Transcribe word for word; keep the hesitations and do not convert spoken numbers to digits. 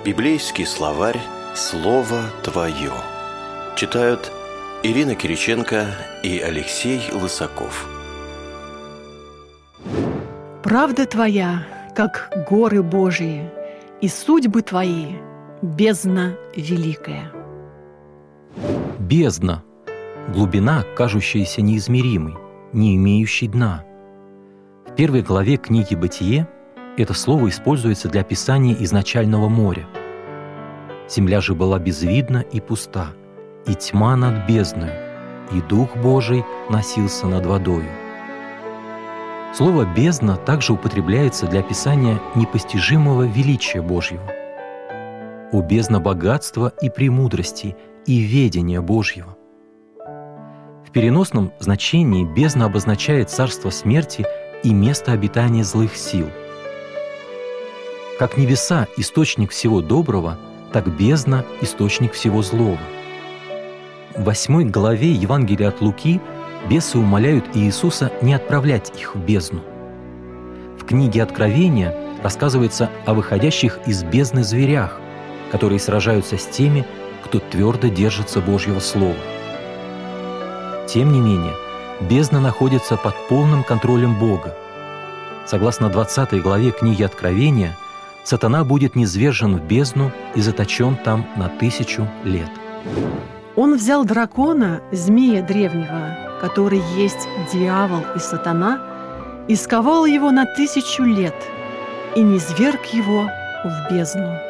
Библейский словарь «Слово Твое». Читают Ирина Кириченко и Алексей Лысаков. Правда Твоя, как горы Божии, и судьбы Твои – бездна великая. Бездна – глубина, кажущаяся неизмеримой, не имеющей дна. В первой главе книги «Бытие» это слово используется для описания изначального моря. Земля же была безвидна и пуста, и тьма над бездною, и Дух Божий носился над водою. Слово «бездна» также употребляется для описания непостижимого величия Божьего. О бездна богатства и премудрости и ведения Божьего. В переносном значении бездна обозначает царство смерти и место обитания злых сил. Как небеса — источник всего доброго, так бездна — источник всего злого. В восьмой главе Евангелия от Луки бесы умоляют Иисуса не отправлять их в бездну. В книге Откровения рассказывается о выходящих из бездны зверях, которые сражаются с теми, кто твердо держится Божьего Слова. Тем не менее, бездна находится под полным контролем Бога. Согласно двадцатой главе книги Откровения, Сатана будет низвержен в бездну и заточен там на тысячу лет. Он взял дракона, змея древнего, который есть дьявол и сатана, и сковал его на тысячу лет, и низверг его в бездну.